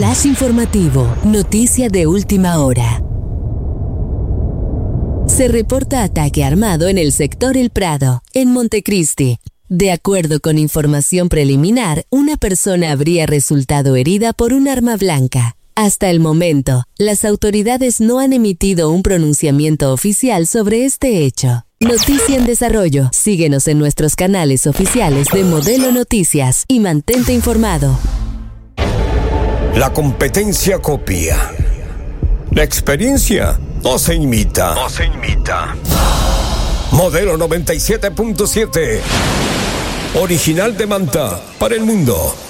Flash informativo, noticia de última hora. Se reporta ataque armado en el sector El Prado, en Montecristi. De acuerdo con información preliminar, una persona habría resultado herida por un arma blanca. Hasta el momento, las autoridades no han emitido un pronunciamiento oficial sobre este hecho. Noticia en desarrollo. Síguenos en nuestros canales oficiales de Modelo Noticias y mantente informado. La competencia copia. La experiencia no se imita. Modelo 97.7. Original de Manta para el mundo.